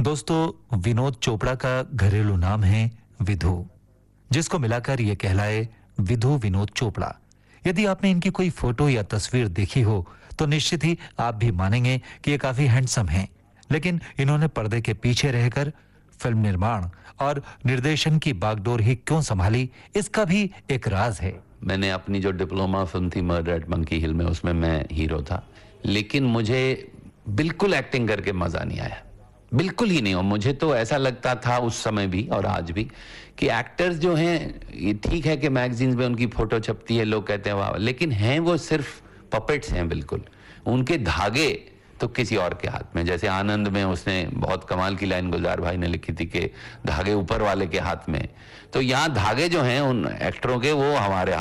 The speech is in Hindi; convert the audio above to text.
दोस्तों, विनोद चोपड़ा का घरेलू नाम है विधु, जिसको मिलाकर ये कहलाए विधु विनोद चोपड़ा। यदि आपने इनकी कोई फोटो या तस्वीर देखी हो तो निश्चित ही आप भी मानेंगे कि ये काफी हैंडसम हैं। लेकिन इन्होंने पर्दे के पीछे रहकर फिल्म निर्माण और निर्देशन की बागडोर ही क्यों संभाली, इसका भी एक राज है। मैंने अपनी जो डिप्लोमा फिल्म थी मर्डर एट मंकी हिल में, उसमें मैं हीरो था, लेकिन मुझे बिल्कुल एक्टिंग करके मजा नहीं आया, बिल्कुल ही नहीं। और मुझे तो ऐसा लगता था उस समय भी और आज भी कि एक्टर्स जो हैं, ये ठीक है कि मैगजीन्स में उनकी फोटो छपती है, लोग कहते हैं वाह, लेकिन हैं वो सिर्फ पपेट्स हैं बिल्कुल। उनके धागे तो किसी और के हाथ में, जैसे आनंद में उसने बहुत कमाल की लाइन गुलजार भाई ने लिखी थी कि धागे ऊपर वाले के हाथ में, तो यहाँ धागे जो हैं उन एक्टरों के वो हमारे हाथ